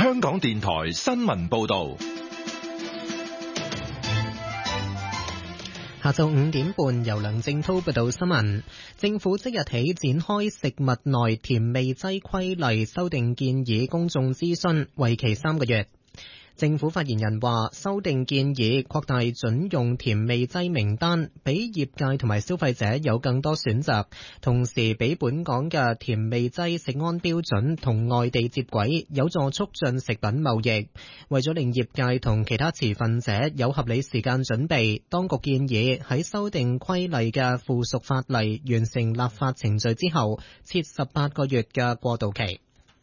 香港電台新聞報道。 下晝5點半，由梁正滔報道新聞。政府即日起展開食物內甜味劑規例修訂建議公眾諮詢，為期3個月。政府發言人話，修訂建議擴大準用甜味劑名單，俾業界同埋消費者有更多選擇，同時俾本港嘅甜味劑食安標準同外地接軌，有助促進食品貿易。為咗令業界同其他持份者有合理時間準備，當局建議喺修訂規例嘅附屬法例完成立法程序之後，設18個月嘅過渡期。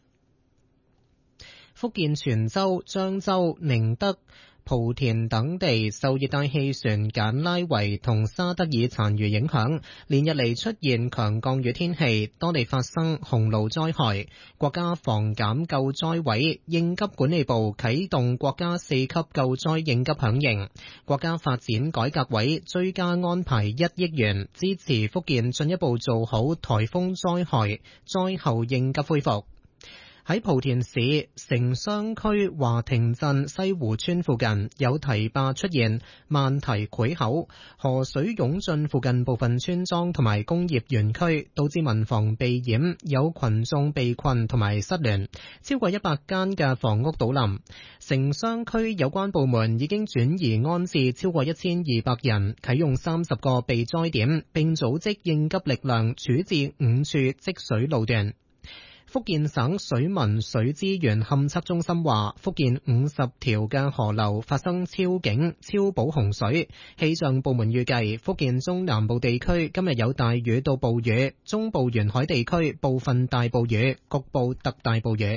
福建泉州、漳州、寧德、莆田等地受熱帶氣旋簡拉維同沙德爾殘餘影響，連日嚟出現強降雨天氣，多地發生洪澇災害。國家防減救災委應急管理部啟動國家4級救災應急響應，國家發展改革委追加安排1億元，支持福建進一步做好颱風災害災後應急恢復。喺莆田市城商區華亭鎮西湖村附近有堤壩出現漫堤潰口，河水湧進附近部分村莊同埋工業園區，導致民房被淹，有群眾被困同埋失聯，超過100間嘅房屋倒冧。城商區有關部門已經轉移安置超過1200人，啟用30個避災點，並組織應急力量處置5處積水路段。福建省水文水資源勘測中心話，福建50條嘅河流發生超警超補洪水。氣象部門預計，福建中南部地區今日有大雨到暴雨，中部沿海地區部分大暴雨，局部特大暴雨。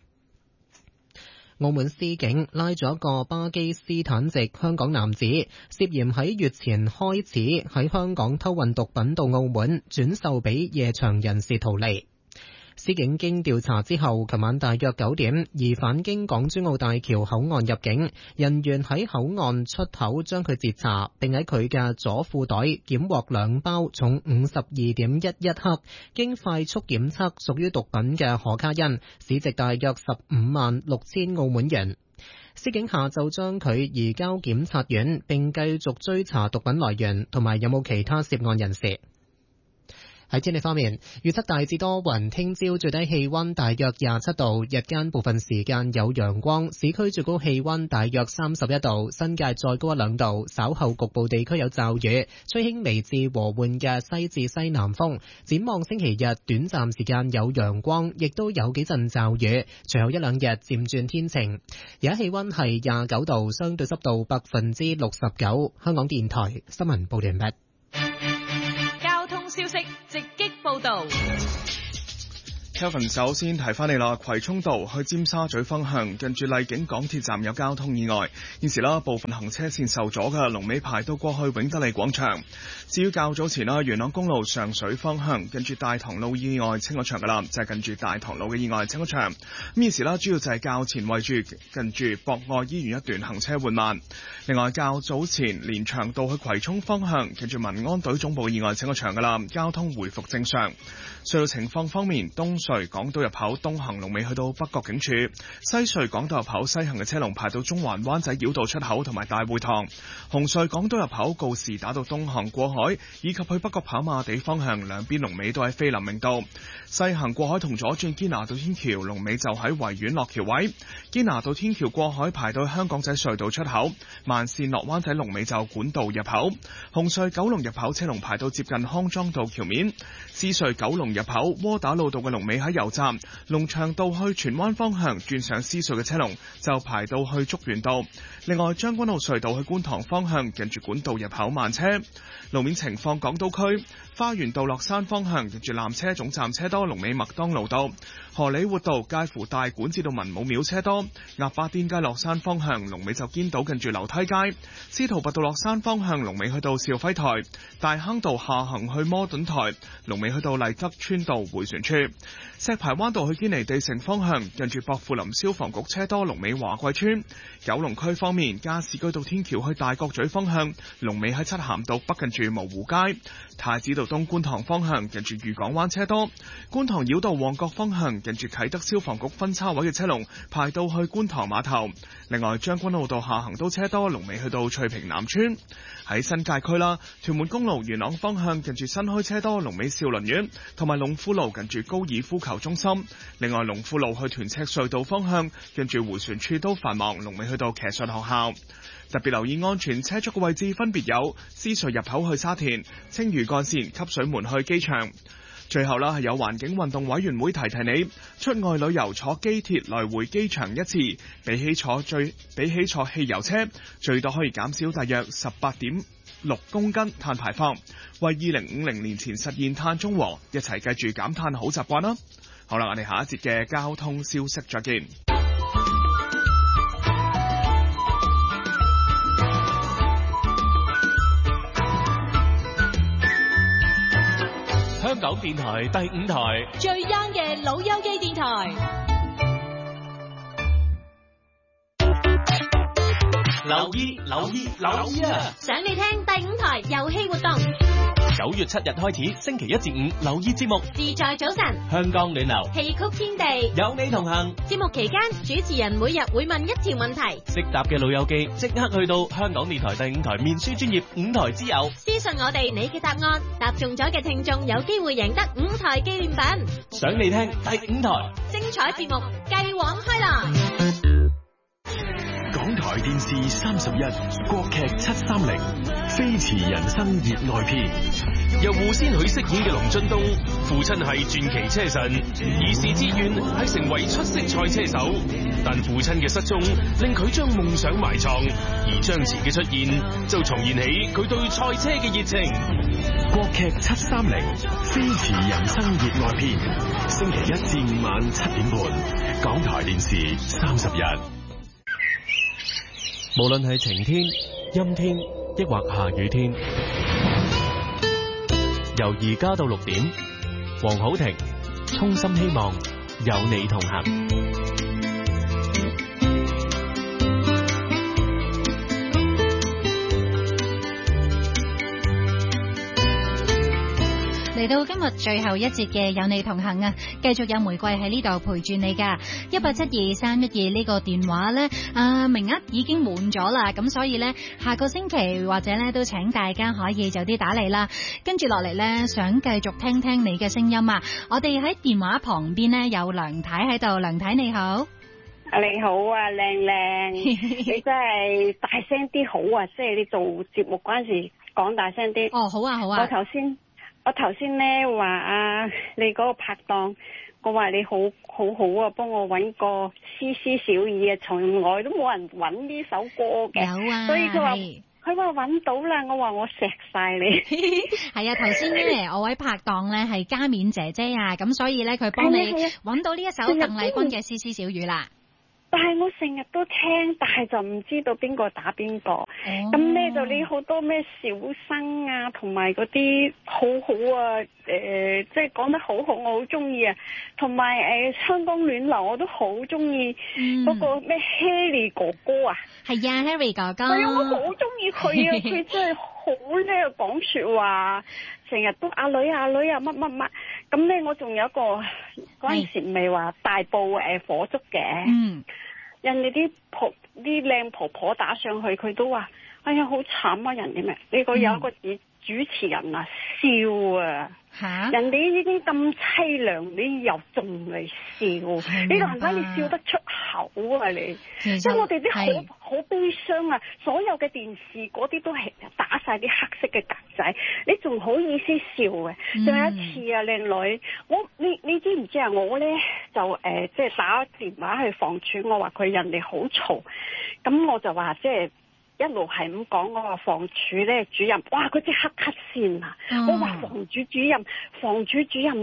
澳門司警拉咗一個巴基斯坦籍香港男子，涉嫌喺月前開始喺香港偷運毒品到澳門，轉售俾夜場人士圖利。司警經調查之後，琴晚大約9點，疑犯經港珠澳大橋口岸入境，人員喺口岸出口將佢截查，並喺佢嘅左褲袋檢獲2包重 52.11 克，經快速檢測屬於毒品嘅可卡因，市值大約156000澳門元。司警下晝將佢移交檢察院，並繼續追查毒品來源同埋有冇其他涉案人士。喺天氣方面，預測大致多雲，聽朝最低氣溫大約27度，日間部分時間有陽光，市區最高氣溫大約31度，新界再高1-2度，稍後局部地區有驟雨，吹輕微至和緩嘅西至西南風。展望星期日，短暫時間有陽光，亦都有幾陣驟雨，隨後1-2日漸轉天晴。而家氣溫係29度，相對濕度69%。香港電台新聞報道完畢。 消息直擊報道。 Kevin 首先提翻你啦，葵涌道去尖沙咀方向近住荔景港鐵站有交通意外，現時部分行車線受阻嘅，龍尾排到過去永德利廣場。至於較早前元朗公路上水方向近住大棠路意外清咗場噶啦，就係近住大棠路嘅意外清咗場。咁現時主要就係較前位住近住博愛醫院一段行車緩慢。另外較早前連翔道去葵涌方向近住民安隊總部意外清咗場噶啦，交通回復正常。隧道情況方面，東隧港島入口東行龍尾去到北角警署，西隧港島入口西行嘅車龍排到中環灣仔繞道出口同埋大會堂，紅隧港島入口告士打道東行過海以及去北角跑馬地方向兩邊龍尾都喺菲林明道，西行過海同左轉堅拿道天橋龍尾就喺維園落橋位，堅拿道天橋過海排到香港仔隧道出口，慢線落灣仔龍尾就管道入口，紅隧九龍入口車龍排到接近康莊道橋面，獅隧九龍入口窩打老道嘅龍尾喺油站，龍翔道去荃灣方向轉上獅隧嘅車龍就排到去竹園道。另外將軍澳隧道去觀塘方向近住管道入口慢車。路面情況，港島區花園道落山方向近住纜車總站車多，龍尾麥當勞道。荷里活道介乎大館至到文武廟車多，鴨巴甸街落山方向龍尾就堅道近住樓梯街，司徒拔道落山方向龍尾去到兆輝台，大坑道下行去摩頓台龍尾去到麗德村道迴旋處。 石排灣道去堅尼地城方向，近住薄扶林消防局車多，龍尾華貴村。九龍區方面，加士居道天橋去大角咀方向，龍尾喺漆咸道北近住蕪湖街。太子道東觀塘方向，近住漁港灣車多。觀塘繞道旺角方向，近住啟德消防局分叉位嘅車龍排到去觀塘碼頭。另外，將軍澳道下行都車多，龍尾去到翠屏南村。喺新界區啦，屯門公路元朗方向近住新墟車多，龍尾兆麟苑，同埋龍富路近住高爾夫球中心。另外，龍富路去屯赤隧道方向近住迴旋處都繁忙，龍尾去到騎術學校。特別留意安全車速嘅位置分別有獅隧入口去沙田、青嶼幹線汲水門去機場。最後啦，係有環境運動委員會提你，出外旅遊坐機鐵來回機場一次，比起坐汽油車，最多可以減少大約18.6公斤碳排放，為2050年前實現碳中和，一齊繼續減碳好習慣啦！好啦，我哋下一節嘅交通消息再見。 香港電台第5台最 young 嘅老友記電台， 留意啊！ 想你聽第5台遊戲活動 9月7日開始，星期1至5留意節目， 自在早晨， 香港暖流， 戲曲天地， 有你同行。 節目期間，主持人每日會問一條問題， 識答嘅老友記即刻去到香港電台第5台面書專頁5台之友， 私信我哋你嘅答案，答中咗嘅聽眾有機會贏得5台紀念品。 想你聽第5台， 精彩節目繼往開朗。 港台電視31國劇730飛馳人生熱愛篇， 由胡先煦飾演嘅龍津東，父親係傳奇車神，兒時志願係成為出色賽車手，但父親嘅失蹤令佢將夢想埋藏，而張弛嘅出現就重燃起佢對賽車嘅熱情。 國劇730飛馳人生熱愛篇，星期1至5晚7點半，港台電視31。 無論係晴天、陰天，抑或下雨天，由而家到6點，黃好庭衷心希望有你同行。 嚟到今日最後一節嘅有你同行啊，繼續有玫瑰喺呢度陪住你噶。172-312呢個電話呢，名額已經滿咗啦，咁所以呢，下個星期或者呢都請大家可以早啲打嚟啦。跟住落嚟呢，想繼續聽聽你嘅聲音啊！我哋喺電話旁邊呢，有梁太喺度，梁太你好。 你好啊，靚靚，你真係大聲啲好啊！即係你做節目嗰陣時講大聲啲。 哦，好啊，好啊。 我頭先咧話你嗰個拍檔，我話你好啊，幫我揾個絲絲小耳啊，從來都冇人揾呢首歌嘅。 有啊， 所以佢話揾到啦，我話我錫晒你。 係啊，頭先咧我位拍檔咧係加冕姐姐啊，咁所以咧佢幫你揾到呢一首鄧麗君嘅絲絲小語啦。 但係我成日都聽，但係就唔知道邊個打邊個。咁咧就你好多咩小生啊，同埋嗰啲好好啊，即係講得好好，我好中意啊。同埋香港暖流我都好中意嗰個咩 Harry 哥哥啊。係啊 ，Harry 哥哥。 係啊，我好中意佢啊，佢真係好叻講說話，成日都阿女乜乜乜。咁咧我仲有一個嗰陣時未話大埔火燭嘅。人哋啲靚婆婆打上去，佢都話：哎呀，好慘啊！人哋咪呢個有一個主持人啊，笑啊！人哋已經咁凄涼，你又仲嚟笑？你難得你笑得出口啊！你即係我哋啲好悲傷啊！所有嘅電視嗰啲都係打晒啲黑色嘅格仔，你仲好意思笑嘅？仲有一次啊，靚女，你知唔知啊？我咧就即係打電話去房署，我話佢人哋好嘈，咁我就話即係。一路係咁講，我話房署咧主任，哇！佢即刻 cut 線啊！我話房主任都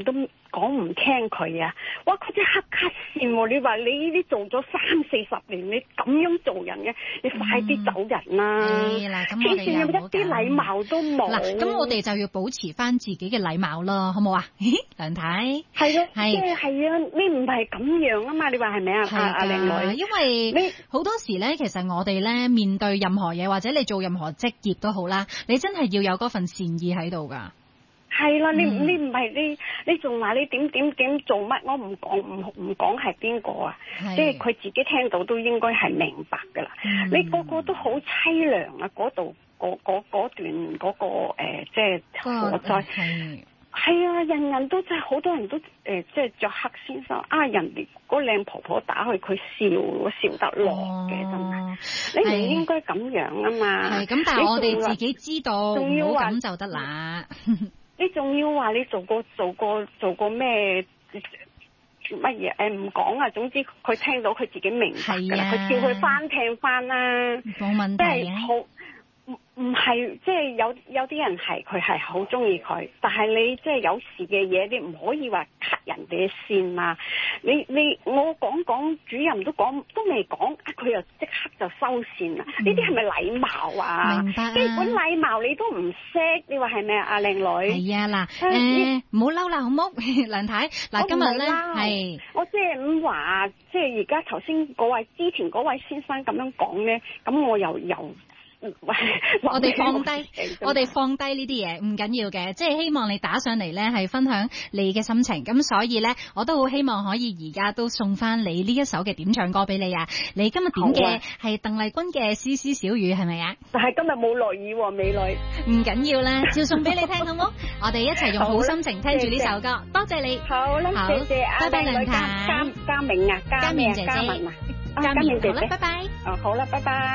講唔聽佢啊！哇，佢真係黑卡線喎！你話你呢啲做咗30-40年，你咁樣做人嘅，你快啲走人啦！ 嗱，咁我哋又一啲禮貌都冇。 嗱，咁我哋就要保持翻自己嘅禮貌咯，好冇啊？梁太係咯，即係啊！你唔係咁樣啊嘛？你話係咪啊？阿靚女， 因為你好多時咧，其實我哋咧面對任何嘢，或者你做任何職業都好啦，你真係要有嗰份善意喺度噶。 係啦，你唔係你仲話你點做乜？我唔講係邊個啊？即係佢自己聽到都應該係明白噶啦。你個個都好凄涼啊！嗰度嗰段嗰個即係火災。係啊，人都真係好多人都即係着黑先生啊！人哋嗰靚婆婆打佢，佢笑得落嘅，真係。你唔應該咁樣啊嘛。係咁，但係我哋自己知道，唔好咁就得啦。你仲要話你做過咩乜嘢？唔講啊！總之佢聽到佢自己明白㗎啦，佢叫佢翻聽翻啦，冇問題嘅。即係好唔係，即係有啲人係佢係好中意佢，但係你即係有時嘅嘢，你唔可以話 cut 人哋嘅線嘛。我講主任都未講，佢又即刻就收線啦。呢啲係咪禮貌啊？明白。基本禮貌你都唔識，你話係咪啊？阿靚女。係啊，嗱，唔好嬲啦，好冇？梁太，嗱，今日咧係我即係咁話，即係而家頭先之前嗰位先生咁樣講咧，咁我又。我哋放低呢啲嘢唔緊要嘅，即係希望你打上嚟咧係分享你嘅心情，咁所以咧我都好希望可以而家都送翻你呢一首嘅點唱歌俾你啊！你今日點嘅係鄧麗君嘅《絲絲小雨》係咪啊？但係今日冇落雨喎，美女。唔緊要啦，照送俾你聽好冇？我哋一齊用好心情聽住呢首歌，多謝你。好啦，謝謝拜拜，梁太。嘉明啊，嘉明姐姐，嘉明姐姐，好啦，拜拜。好啦，拜拜。